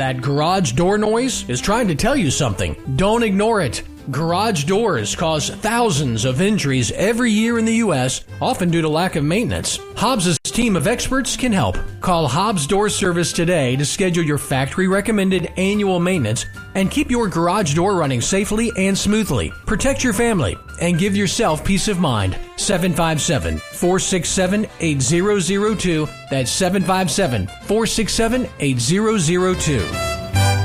That garage door noise is trying to tell you something. Don't ignore it. Garage doors cause thousands of injuries every year in the U.S., often due to lack of maintenance. Hobbs' team of experts can help. Call Hobbs Door Service today to schedule your factory-recommended annual maintenance and keep your garage door running safely and smoothly. Protect your family and give yourself peace of mind. 757-467-8002. That's 757-467-8002.